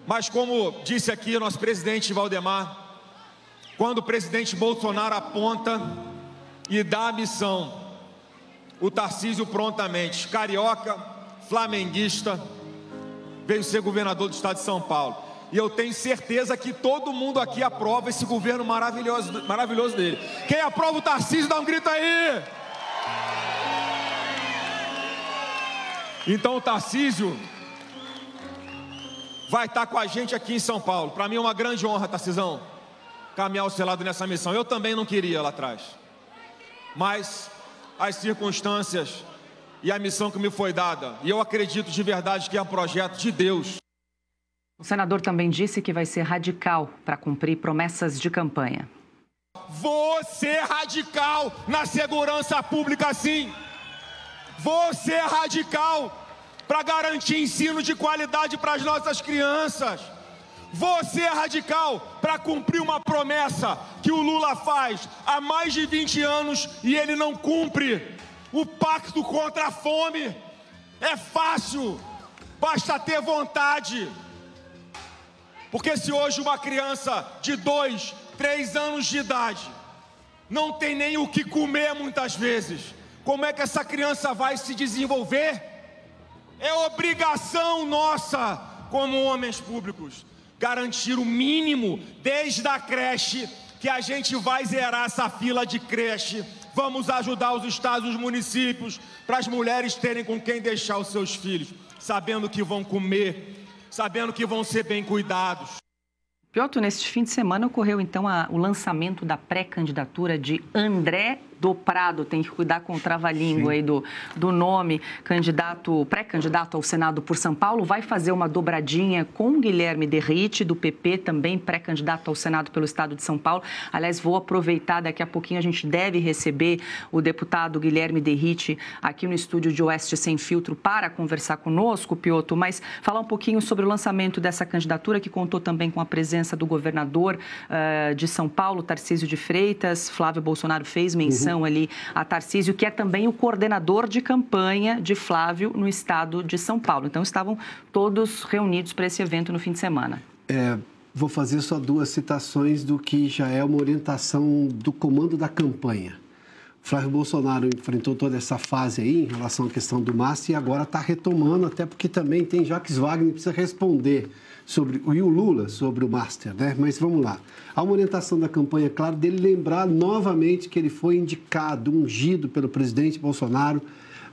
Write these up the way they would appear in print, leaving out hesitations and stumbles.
Mas como disse aqui o nosso presidente Valdemar, quando o presidente Bolsonaro aponta e dá a missão, o Tarcísio prontamente, carioca, flamenguista, veio ser governador do estado de São Paulo. E eu tenho certeza que todo mundo aqui aprova esse governo maravilhoso dele. Quem aprova o Tarcísio, dá um grito aí! Então o Tarcísio vai estar com a gente aqui em São Paulo. Para mim é uma grande honra, Tarcísio, caminhar ao seu lado nessa missão. Eu também não queria lá atrás, mas as circunstâncias e a missão que me foi dada, e eu acredito de verdade que é um projeto de Deus. O senador também disse que vai ser radical para cumprir promessas de campanha. Vou ser radical na segurança pública, sim. Vou ser radical para garantir ensino de qualidade para as nossas crianças. Vou ser radical para cumprir uma promessa que o Lula faz há mais de 20 anos e ele não cumpre. O pacto contra a fome. É fácil, basta ter vontade. Porque se hoje uma criança de 2, 3 anos de idade não tem nem o que comer muitas vezes, como é que essa criança vai se desenvolver? É obrigação nossa, como homens públicos, garantir o mínimo desde a creche, que a gente vai zerar essa fila de creche. Vamos ajudar os estados e os municípios para as mulheres terem com quem deixar os seus filhos, sabendo que vão comer, sabendo que vão ser bem cuidados. Piotr, neste fim de semana ocorreu então o lançamento da pré-candidatura de André do Prado, tem que cuidar com o trava-língua aí do nome, pré-candidato ao Senado por São Paulo, vai fazer uma dobradinha com Guilherme Derrite, do PP, também pré-candidato ao Senado pelo estado de São Paulo. Aliás, vou aproveitar, daqui a pouquinho a gente deve receber o deputado Guilherme Derrite aqui no estúdio de Oeste Sem Filtro para conversar conosco, Piotr, mas falar um pouquinho sobre o lançamento dessa candidatura, que contou também com a presença do governador de São Paulo, Tarcísio de Freitas. Flávio Bolsonaro fez menção ali a Tarcísio, que é também o coordenador de campanha de Flávio no estado de São Paulo. Então, estavam todos reunidos para esse evento no fim de semana. Vou fazer só 2 citações do que já é uma orientação do comando da campanha. Flávio Bolsonaro enfrentou toda essa fase aí em relação à questão do MAST e agora está retomando, até porque também tem Jacques Wagner que precisa responder e o Lula sobre o Master, né? Mas vamos lá. Há uma orientação da campanha, claro, dele lembrar novamente que ele foi indicado, ungido pelo presidente Bolsonaro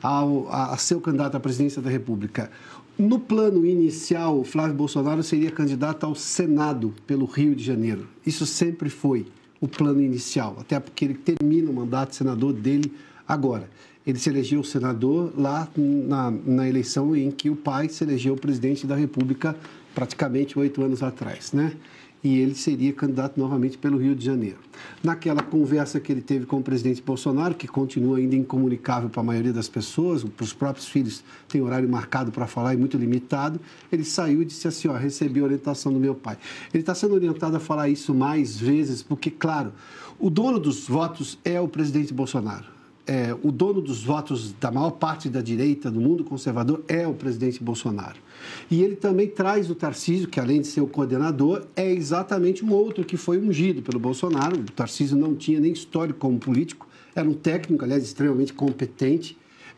a ser o candidato à presidência da República. No plano inicial, o Flávio Bolsonaro seria candidato ao Senado pelo Rio de Janeiro. Isso sempre foi o plano inicial, até porque ele termina o mandato de senador dele agora. Ele se elegeu senador lá na eleição em que o pai se elegeu presidente da República praticamente 8 anos atrás, né? E ele seria candidato novamente pelo Rio de Janeiro. Naquela conversa que ele teve com o presidente Bolsonaro, que continua ainda incomunicável para a maioria das pessoas, para os próprios filhos tem horário marcado para falar e muito limitado, ele saiu e disse assim, recebi a orientação do meu pai. Ele está sendo orientado a falar isso mais vezes, porque, claro, o dono dos votos é o presidente Bolsonaro. O dono dos votos da maior parte da direita, do mundo conservador, é o presidente Bolsonaro. E ele também traz o Tarcísio, que além de ser o coordenador, é exatamente um outro que foi ungido pelo Bolsonaro. O Tarcísio não tinha nem histórico como político, era um técnico, aliás, extremamente competente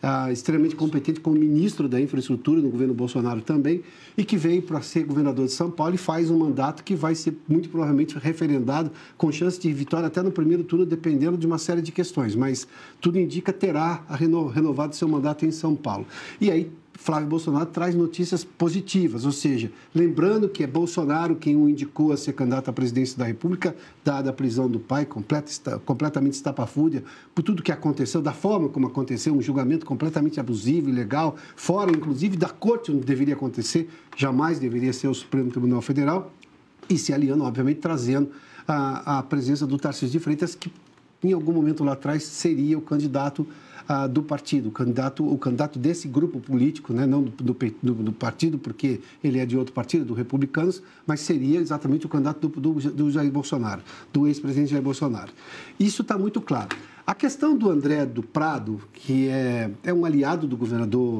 como ministro da infraestrutura no governo Bolsonaro também, e que veio para ser governador de São Paulo e faz um mandato que vai ser muito provavelmente referendado, com chance de vitória até no primeiro turno, dependendo de uma série de questões, mas tudo indica terá renovado seu mandato em São Paulo. E aí Flávio Bolsonaro traz notícias positivas, ou seja, lembrando que é Bolsonaro quem o indicou a ser candidato à presidência da República, dada a prisão do pai, completamente estapafúrdia, por tudo que aconteceu, da forma como aconteceu, um julgamento completamente abusivo, ilegal, fora, inclusive, da corte onde deveria acontecer, jamais deveria ser o Supremo Tribunal Federal, e se aliando, obviamente, trazendo a presença do Tarcísio de Freitas, que em algum momento lá atrás seria o candidato do partido, o candidato desse grupo político, né? Não do partido, porque ele é de outro partido, do Republicanos, mas seria exatamente o candidato do Jair Bolsonaro, do ex-presidente Jair Bolsonaro. Isso está muito claro. A questão do André do Prado, que é um aliado do governador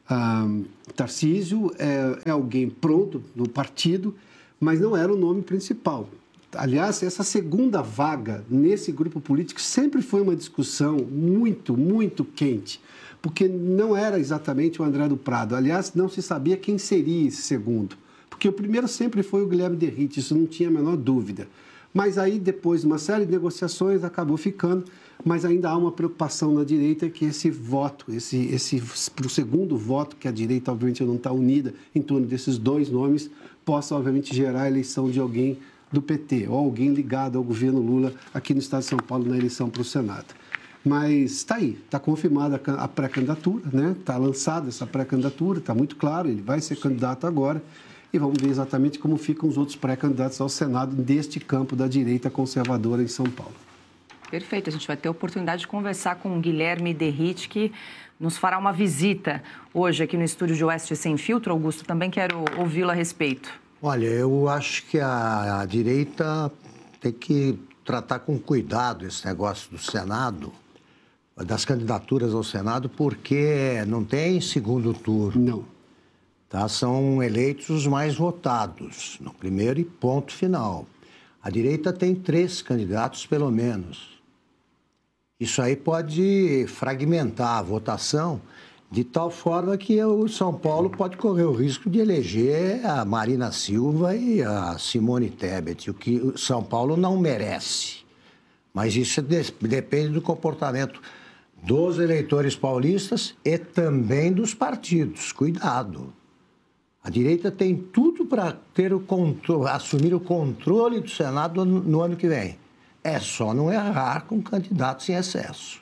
Tarcísio é alguém pronto no partido, mas não era o nome principal. Aliás, essa segunda vaga nesse grupo político sempre foi uma discussão muito, muito quente, porque não era exatamente o André do Prado. Aliás, não se sabia quem seria esse segundo, porque o primeiro sempre foi o Guilherme Derrite, isso não tinha a menor dúvida. Mas aí, depois de uma série de negociações, acabou ficando, mas ainda há uma preocupação na direita que esse voto, para o segundo voto, que a direita obviamente não está unida em torno desses dois nomes, possa obviamente gerar a eleição de alguém do PT ou alguém ligado ao governo Lula aqui no estado de São Paulo na eleição para o Senado. Mas está aí, está confirmada a pré-candidatura, né? Está lançada essa pré-candidatura, está muito claro, ele vai ser candidato agora. E vamos ver exatamente como ficam os outros pré-candidatos ao Senado deste campo da direita conservadora em São Paulo. Perfeito, a gente vai ter a oportunidade de conversar com o Guilherme Derrite, que nos fará uma visita hoje aqui no estúdio de Oeste Sem Filtro. Augusto, também quero ouvi-lo a respeito. Olha, eu acho que a direita tem que tratar com cuidado esse negócio do Senado, das candidaturas ao Senado, porque não tem segundo turno. Não. Tá? São eleitos os mais votados, no primeiro e ponto final. A direita tem 3 candidatos, pelo menos. Isso aí pode fragmentar a votação de tal forma que o São Paulo pode correr o risco de eleger a Marina Silva e a Simone Tebet, o que o São Paulo não merece. Mas isso depende do comportamento dos eleitores paulistas e também dos partidos. Cuidado. A direita tem tudo para assumir o controle do Senado no ano que vem. É só não errar com candidatos em excesso.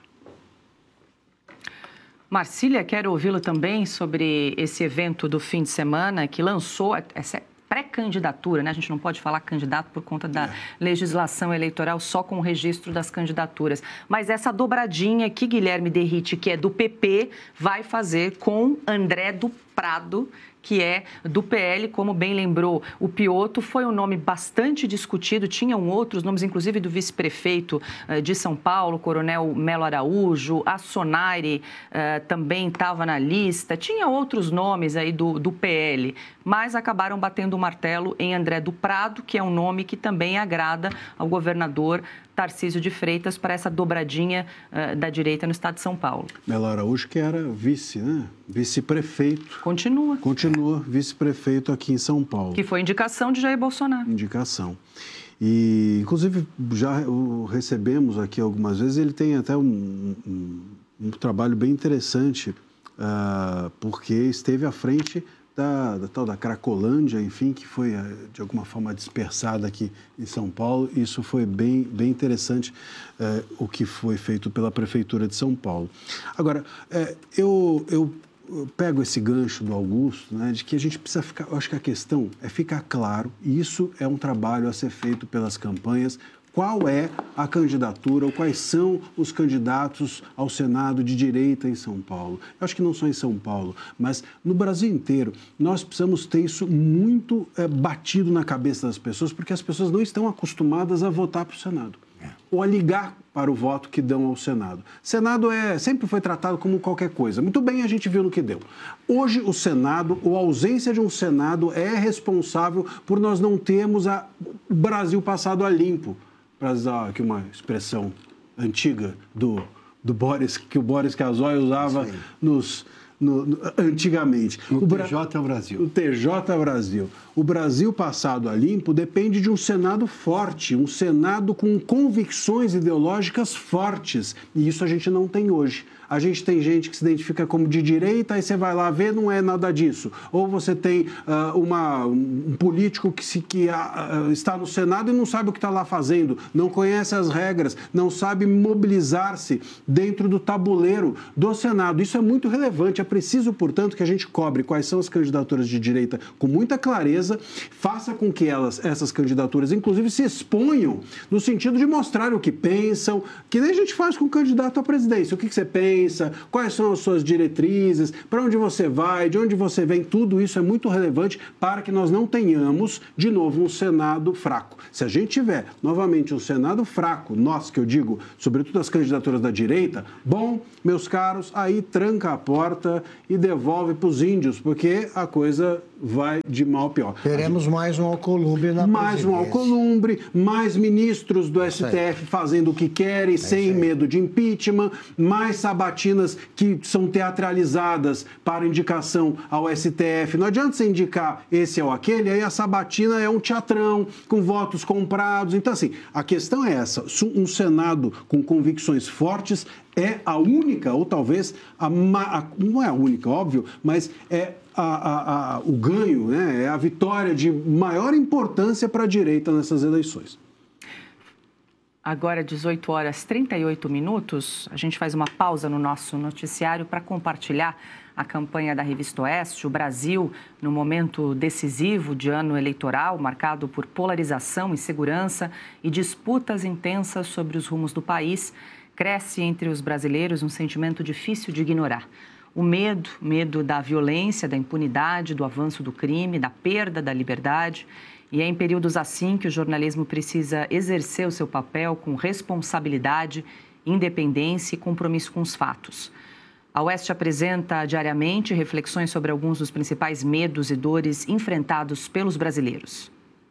Marcília, quero ouvi-lo também sobre esse evento do fim de semana que lançou essa pré-candidatura, né? A gente não pode falar candidato por conta da legislação eleitoral só com o registro das candidaturas. Mas essa dobradinha que Guilherme Derrite, que é do PP, vai fazer com André do Prado, que é do PL, como bem lembrou o Piotto, foi um nome bastante discutido, tinham outros nomes, inclusive do vice-prefeito de São Paulo, Coronel Melo Araújo, a Sonari também estava na lista, tinha outros nomes aí do PL, mas acabaram batendo o martelo em André do Prado, que é um nome que também agrada ao governador Tarcísio de Freitas para essa dobradinha da direita no estado de São Paulo. Melo Araújo, que era vice, né? Vice-prefeito. Continua vice-prefeito aqui em São Paulo. Que foi indicação de Jair Bolsonaro. Indicação. E, inclusive, já o recebemos aqui algumas vezes. Ele tem até um trabalho bem interessante, porque esteve à frente da tal da Cracolândia, enfim, que foi de alguma forma dispersada aqui em São Paulo. Isso foi bem interessante, o que foi feito pela Prefeitura de São Paulo. Agora, eu pego esse gancho do Augusto, né, de que a gente precisa ficar, eu acho que a questão é ficar claro, e isso é um trabalho a ser feito pelas campanhas, qual é a candidatura ou quais são os candidatos ao Senado de direita em São Paulo. Eu acho que não só em São Paulo, mas no Brasil inteiro. Nós precisamos ter isso muito batido na cabeça das pessoas, porque as pessoas não estão acostumadas a votar para o Senado ou a ligar para o voto que dão ao Senado. Senado sempre foi tratado como qualquer coisa. Muito bem, a gente viu no que deu. Hoje, o Senado, ou a ausência de um Senado, é responsável por nós não termos o Brasil passado a limpo. Para usar aqui uma expressão antiga do Boris, que o Boris Casoy usava antigamente. O TJ é o Brasil. O TJ é o Brasil. O Brasil passado a limpo depende de um Senado forte, um Senado com convicções ideológicas fortes. E isso a gente não tem hoje. A gente tem gente que se identifica como de direita, aí você vai lá ver, não é nada disso. Ou você tem um político que está no Senado e não sabe o que está lá fazendo, não conhece as regras, não sabe mobilizar-se dentro do tabuleiro do Senado. Isso é muito relevante. É preciso, portanto, que a gente cobre quais são as candidaturas de direita com muita clareza, faça com que essas candidaturas, inclusive, se exponham no sentido de mostrar o que pensam, que nem a gente faz com o candidato à presidência. O que você pensa? pensa, quais são as suas diretrizes, para onde você vai, de onde você vem, tudo isso é muito relevante para que nós não tenhamos, de novo, um Senado fraco. Se a gente tiver, novamente, um Senado fraco, nós que eu digo, sobretudo as candidaturas da direita, bom, meus caros, aí tranca a porta e devolve para os índios, porque a coisa vai de mal a pior. Teremos mais um alcolumbre na mais um alcolumbre, mais ministros do STF fazendo o que querem, sem medo de impeachment, mais sabatinas que são teatralizadas para indicação ao STF. Não adianta você indicar esse ou aquele, aí a sabatina é um teatrão, com votos comprados. Então, assim, a questão é essa. Um Senado com convicções fortes é a única, ou talvez, não é a única, óbvio, mas é o ganho, né? É a vitória de maior importância para a direita nessas eleições. Agora, 18 horas 38 minutos, a gente faz uma pausa no nosso noticiário para compartilhar a campanha da Revista Oeste. O Brasil, no momento decisivo de ano eleitoral, marcado por polarização, insegurança e disputas intensas sobre os rumos do país, cresce entre os brasileiros um sentimento difícil de ignorar. O medo da violência, da impunidade, do avanço do crime, da perda da liberdade. E é em períodos assim que o jornalismo precisa exercer o seu papel com responsabilidade, independência e compromisso com os fatos. A Oeste apresenta diariamente reflexões sobre alguns dos principais medos e dores enfrentados pelos brasileiros.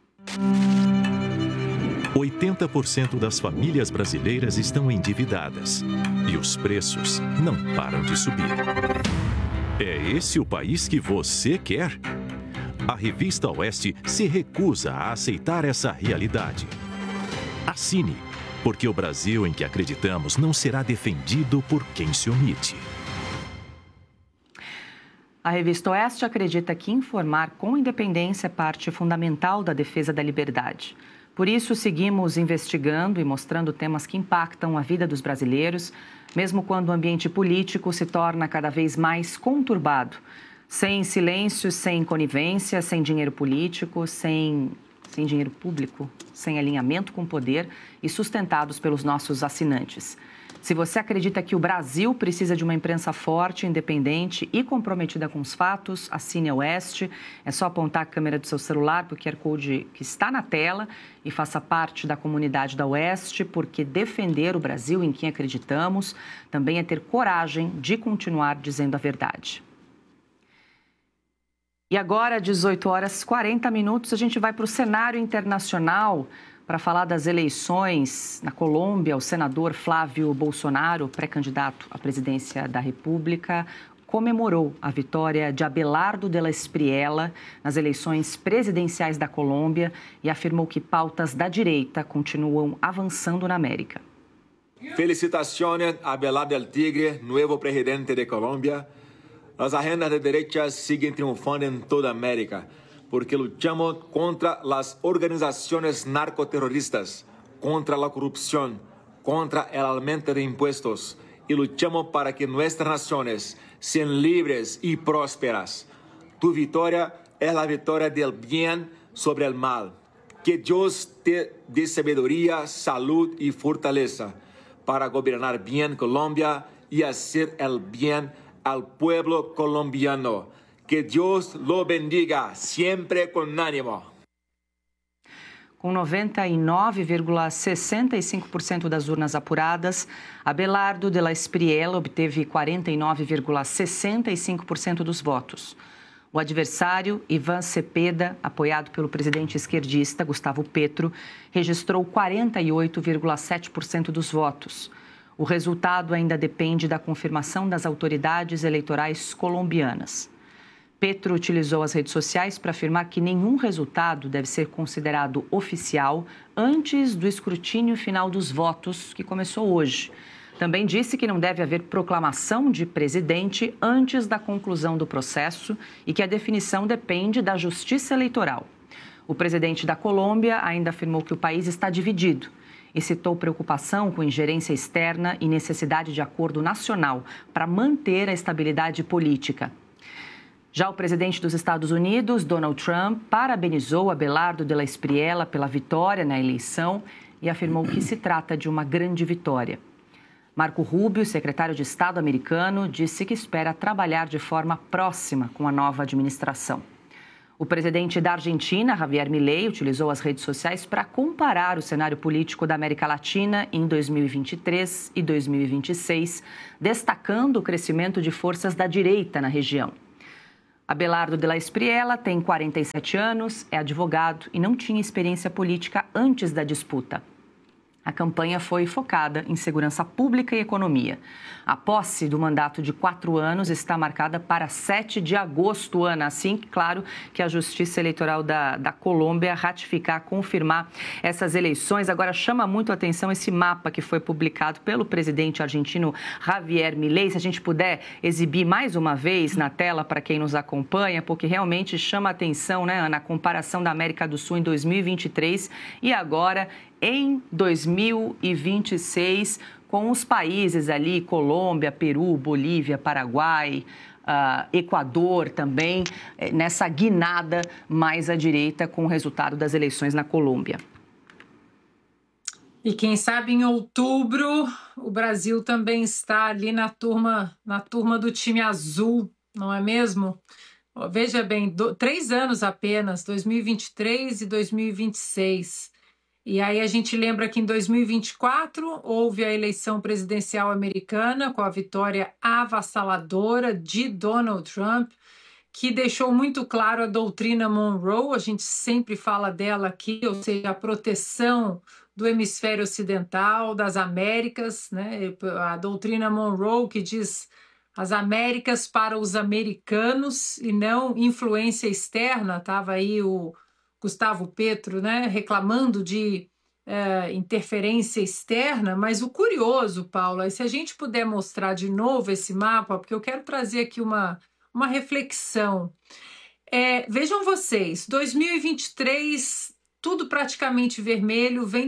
80% das famílias brasileiras estão endividadas e os preços não param de subir. É esse o país que você quer? A Revista Oeste se recusa a aceitar essa realidade. Assine, porque o Brasil em que acreditamos não será defendido por quem se omite. A Revista Oeste acredita que informar com independência é parte fundamental da defesa da liberdade. Por isso, seguimos investigando e mostrando temas que impactam a vida dos brasileiros, mesmo quando o ambiente político se torna cada vez mais conturbado. Sem silêncio, sem conivência, sem dinheiro político, sem dinheiro público, sem alinhamento com o poder e sustentados pelos nossos assinantes. Se você acredita que o Brasil precisa de uma imprensa forte, independente e comprometida com os fatos, assine a Oeste. É só apontar a câmera do seu celular para o QR Code que está na tela e faça parte da comunidade da Oeste, porque defender o Brasil em quem acreditamos também é ter coragem de continuar dizendo a verdade. E agora, 18 horas 40 minutos, a gente vai para o cenário internacional para falar das eleições na Colômbia. O senador Flávio Bolsonaro, pré-candidato à presidência da República, comemorou a vitória de Abelardo de la Espriella nas eleições presidenciais da Colômbia e afirmou que pautas da direita continuam avançando na América. Felicitaciones a Abelardo del Tigre, nuevo presidente de Colombia. As agendas de derecha siguen triunfando en toda América, porque luchamos contra las organizaciones narcoterroristas, contra la corrupción, contra el aumento de impuestos y luchamos para que nuestras naciones sean libres y prósperas. Tu victoria es la victoria del bien sobre el mal. Que Dios te dé sabiduría, salud y fortaleza para gobernar bien Colombia y hacer el bien al pueblo colombiano. Que Deus lo bendiga, sempre com ânimo. Com 99,65% das urnas apuradas, Abelardo de la Espriella obteve 49,65% dos votos. O adversário, Iván Cepeda, apoiado pelo presidente esquerdista Gustavo Petro, registrou 48,7% dos votos. O resultado ainda depende da confirmação das autoridades eleitorais colombianas. Petro utilizou as redes sociais para afirmar que nenhum resultado deve ser considerado oficial antes do escrutínio final dos votos, que começou hoje. Também disse que não deve haver proclamação de presidente antes da conclusão do processo e que a definição depende da Justiça Eleitoral. O presidente da Colômbia ainda afirmou que o país está dividido e citou preocupação com ingerência externa e necessidade de acordo nacional para manter a estabilidade política. Já o presidente dos Estados Unidos, Donald Trump, parabenizou Abelardo de la Espriella pela vitória na eleição e afirmou que se trata de uma grande vitória. Marco Rubio, secretário de Estado americano, disse que espera trabalhar de forma próxima com a nova administração. O presidente da Argentina, Javier Milei, utilizou as redes sociais para comparar o cenário político da América Latina em 2023 e 2026, destacando o crescimento de forças da direita na região. Abelardo de la Espriella tem 47 anos, é advogado e não tinha experiência política antes da disputa. A campanha foi focada em segurança pública e economia. A posse do mandato de 4 anos está marcada para 7 de agosto, Ana. Assim, claro, que a Justiça Eleitoral da Colômbia ratificar, confirmar essas eleições. Agora, chama muito a atenção esse mapa que foi publicado pelo presidente argentino Javier Milei. Se a gente puder exibir mais uma vez na tela para quem nos acompanha, porque realmente chama a atenção, né, Ana, a comparação da América do Sul em 2023 e agora em 2026, com os países ali, Colômbia, Peru, Bolívia, Paraguai, Equador também, nessa guinada mais à direita com o resultado das eleições na Colômbia. E quem sabe em outubro o Brasil também está ali na turma do time azul, não é mesmo? Veja bem, 3 anos apenas, 2023 e 2026. E aí a gente lembra que em 2024 houve a eleição presidencial americana com a vitória avassaladora de Donald Trump, que deixou muito claro a doutrina Monroe, a gente sempre fala dela aqui, ou seja, a proteção do hemisfério ocidental, das Américas, né? A doutrina Monroe que diz as Américas para os americanos e não influência externa. Estava aí o Gustavo Petro, né, reclamando de interferência externa, mas o curioso, Paula, é se a gente puder mostrar de novo esse mapa, porque eu quero trazer aqui uma reflexão. Vejam vocês, 2023, tudo praticamente vermelho, vem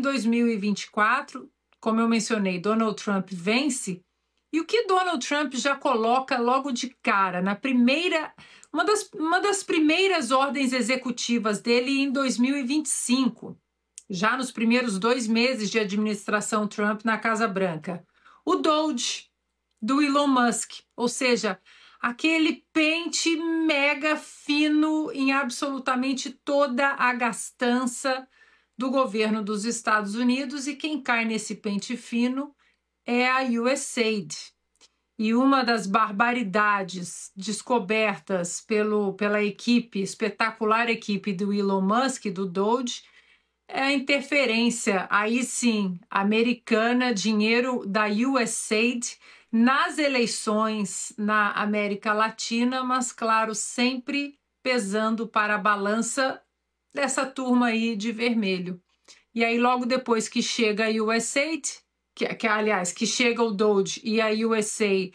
2024, como eu mencionei, Donald Trump vence, e o que Donald Trump já coloca logo de cara, na primeira... Uma das primeiras ordens executivas dele em 2025, já nos primeiros 2 meses de administração Trump na Casa Branca. O Doge, do Elon Musk, ou seja, aquele pente mega fino em absolutamente toda a gastança do governo dos Estados Unidos, e quem cai nesse pente fino é a USAID. E uma das barbaridades descobertas pela espetacular equipe do Elon Musk, do Doge, é a interferência, aí sim, americana, dinheiro da USAID nas eleições na América Latina, mas, claro, sempre pesando para a balança dessa turma aí de vermelho. E aí, logo depois que chega a USAID, que chega o Doge e a USA,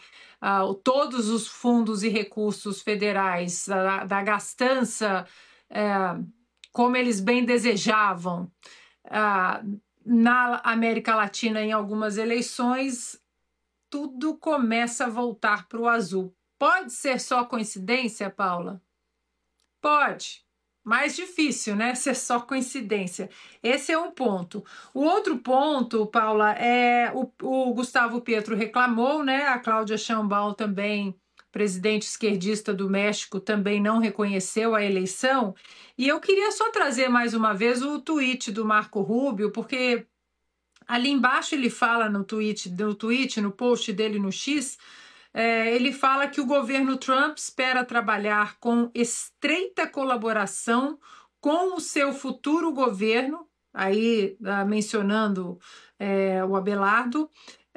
todos os fundos e recursos federais da gastança, como eles bem desejavam, na América Latina em algumas eleições, tudo começa a voltar para o azul. Pode ser só coincidência, Paula? Pode. Mais difícil, né? Ser só coincidência. Esse é um ponto. O outro ponto, Paula, o Gustavo Petro reclamou, né? A Cláudia Sheinbaum também, presidente esquerdista do México, também não reconheceu a eleição. E eu queria só trazer mais uma vez o tweet do Marco Rubio, porque ali embaixo ele fala no post dele no X, ele fala que o governo Trump espera trabalhar com estreita colaboração com o seu futuro governo, aí mencionando o Abelardo,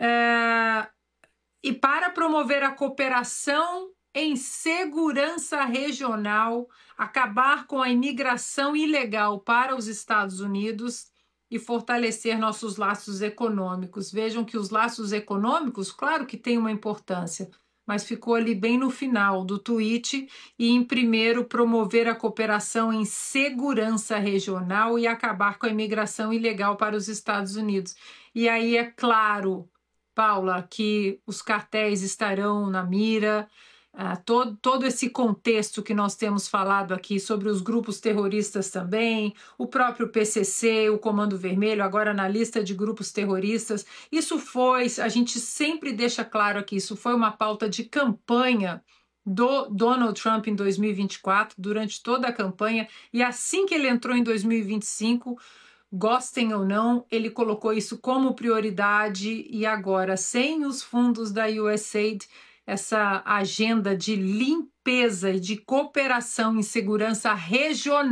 e para promover a cooperação em segurança regional, acabar com a imigração ilegal para os Estados Unidos e fortalecer nossos laços econômicos. Vejam que os laços econômicos, claro que tem uma importância, mas ficou ali bem no final do tweet, e em primeiro promover a cooperação em segurança regional e acabar com a imigração ilegal para os Estados Unidos. E aí é claro, Paula, que os cartéis estarão na mira, todo esse contexto que nós temos falado aqui sobre os grupos terroristas também, o próprio PCC, o Comando Vermelho, agora na lista de grupos terroristas. A gente sempre deixa claro aqui, isso foi uma pauta de campanha do Donald Trump em 2024, durante toda a campanha, e assim que ele entrou em 2025, gostem ou não, ele colocou isso como prioridade, e agora, sem os fundos da USAID, essa agenda de limpeza e de cooperação em segurança regional